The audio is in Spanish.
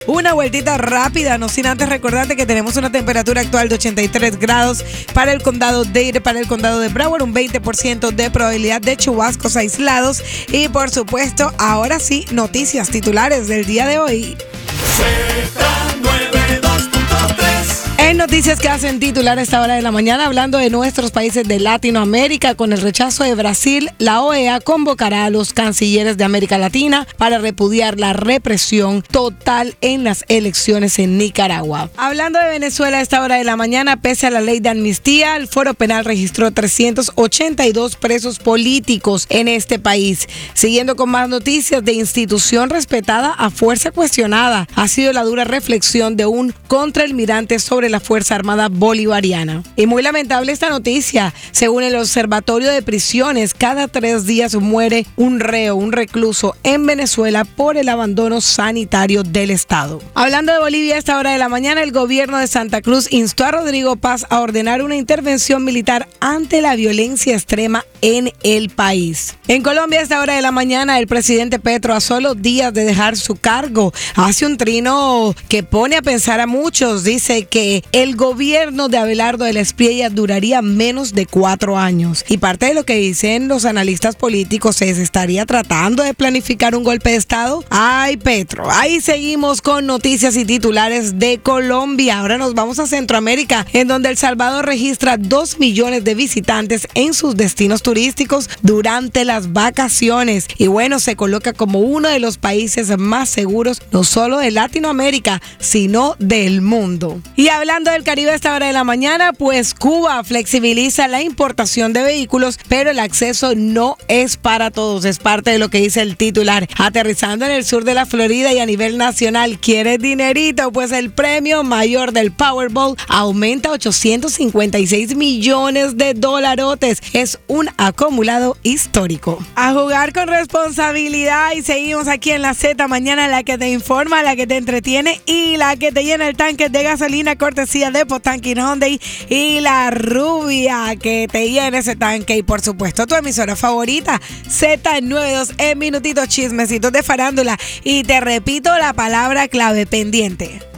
Una vueltita rápida, no sin antes recordarte que tenemos una temperatura actual de 83 grados para el condado de Broward, un 20% de probabilidad de chubascos aislados y por supuesto, ahora sí, noticias titulares del día de hoy. En noticias que hacen titular a esta hora de la mañana, hablando de nuestros países de Latinoamérica, con el rechazo de Brasil, la OEA convocará a los cancilleres de América Latina para repudiar la represión total en las elecciones en Nicaragua. Hablando de Venezuela a esta hora de la mañana, pese a la ley de amnistía, el Foro Penal registró 382 presos políticos en este país. Siguiendo con más noticias, de institución respetada a fuerza cuestionada, ha sido la dura reflexión de un contraalmirante sobre la Fuerza Armada Bolivariana. Y muy lamentable esta noticia. Según el Observatorio de Prisiones, cada 3 días muere un reo, un recluso en Venezuela por el abandono sanitario del Estado. Hablando de Bolivia a esta hora de la mañana, el gobierno de Santa Cruz instó a Rodrigo Paz a ordenar una intervención militar ante la violencia extrema en el país. En Colombia a esta hora de la mañana, el presidente Petro, a solo días de dejar su cargo, hace un trino que pone a pensar a muchos. Dice que el gobierno de Abelardo de la Espriella duraría menos de 4 años. Y parte de lo que dicen los analistas políticos es: ¿estaría tratando de planificar un golpe de Estado? ¡Ay, Petro! Ahí seguimos con noticias y titulares de Colombia. Ahora nos vamos a Centroamérica, en donde El Salvador registra 2 millones de visitantes en sus destinos turísticos durante las vacaciones. Y bueno, se coloca como uno de los países más seguros, no solo de Latinoamérica, sino del mundo. Y hablando del Caribe a esta hora de la mañana, pues Cuba flexibiliza la importación de vehículos, pero el acceso no es para todos. Es parte de lo que dice el titular. Aterrizando en el sur de la Florida y a nivel nacional, ¿quieres dinerito? Pues el premio mayor del Powerball aumenta a 856 millones de dolarotes. Es un acumulado histórico. A jugar con responsabilidad, y seguimos aquí en la Z Mañana, la que te informa, la que te entretiene y la que te llena el tanque de gasolina, cortesía de Potanquín Hyundai, y la rubia que te llena ese tanque. Y por supuesto tu emisora favorita, Z92, en minutitos chismecitos de farándula. Y te repito la palabra clave: pendiente.